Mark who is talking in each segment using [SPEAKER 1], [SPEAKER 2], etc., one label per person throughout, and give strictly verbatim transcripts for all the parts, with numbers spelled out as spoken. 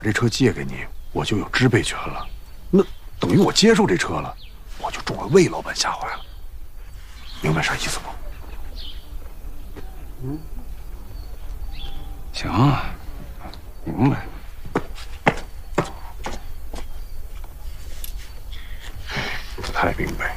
[SPEAKER 1] 这车借给你，我就有支配权了。那等于我接受这车了，我就中了魏老板下怀了。明白啥意思不？
[SPEAKER 2] 嗯，行啊，明白。
[SPEAKER 1] 不太明白。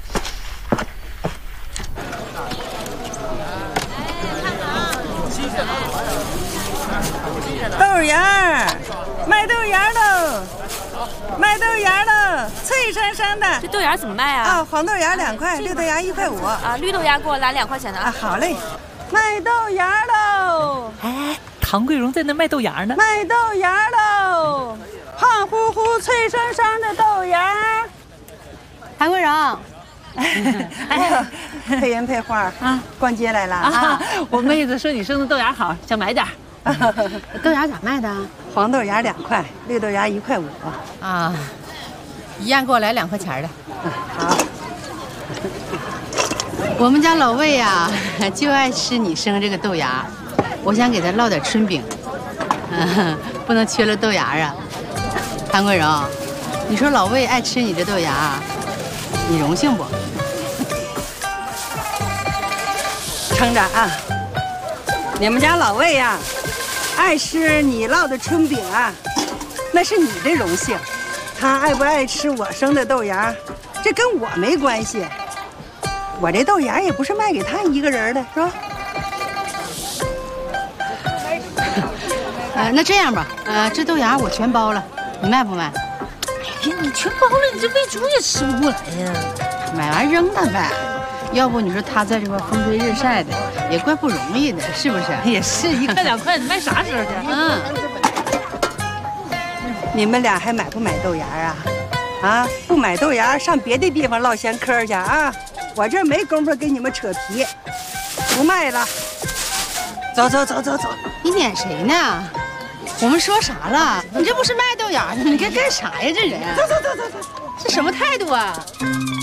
[SPEAKER 3] 豆芽，卖豆芽喽！卖豆芽喽，脆生生的。
[SPEAKER 4] 这豆芽怎么卖啊？
[SPEAKER 3] 啊，黄豆芽两块，绿豆芽一块五。
[SPEAKER 4] 啊，绿豆芽给我来两块钱的啊。
[SPEAKER 3] 啊，好嘞。卖豆芽喽！
[SPEAKER 5] 哎，唐桂荣在那卖豆芽呢。
[SPEAKER 3] 卖豆芽喽，胖乎乎、脆生生的豆芽。
[SPEAKER 6] 唐桂荣，
[SPEAKER 3] 哎，配人配花啊，逛街来了
[SPEAKER 5] 啊！我妹子说你生的豆芽好，想买点。
[SPEAKER 6] 豆芽咋卖的？
[SPEAKER 3] 黄豆芽两块，绿豆芽一块五。
[SPEAKER 6] 啊，一样给我来两块钱的。
[SPEAKER 3] 好。
[SPEAKER 6] 我们家老魏呀、啊，就爱吃你生这个豆芽，我想给他烙点春饼，嗯，不能缺了豆芽啊。唐桂荣，你说老魏爱吃你这豆芽，你荣幸不？
[SPEAKER 3] 厂长啊，你们家老魏呀、啊，爱吃你烙的春饼啊，那是你的荣幸。他爱不爱吃我生的豆芽，这跟我没关系。我这豆芽也不是卖给他一个人的，是吧？
[SPEAKER 6] 呃，那这样吧，呃，这豆芽我全包了，你卖不卖？
[SPEAKER 5] 哎呀，你全包了，你这喂猪也吃不过来呀。
[SPEAKER 6] 买完扔了呗。要不你说他在这块风吹日晒的，也怪不容易的，是不是？
[SPEAKER 5] 也是一块两块，你卖啥时候去？
[SPEAKER 6] 嗯。
[SPEAKER 3] 你们俩还买不买豆芽啊？啊，不买豆芽，上别的地方唠闲嗑去啊！我这没工夫跟你们扯皮，不卖了。走走走走走，
[SPEAKER 6] 你撵谁呢？我们说啥了？你这不是卖豆芽呢？你这干啥呀？这人，
[SPEAKER 3] 走走走走走，
[SPEAKER 6] 这什么态度啊？